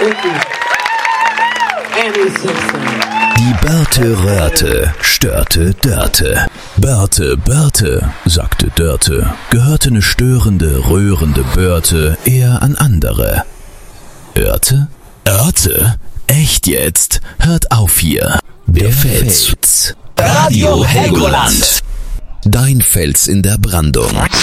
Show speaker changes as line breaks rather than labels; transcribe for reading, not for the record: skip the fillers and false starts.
Die Börte röhrte, störte Dörte. Börte, sagte Dörte, gehörte ne störende, rührende Börte eher an andere. Örte? Echt jetzt? Hört auf hier. Der Fels. Radio Helgoland. Dein Fels in der Brandung.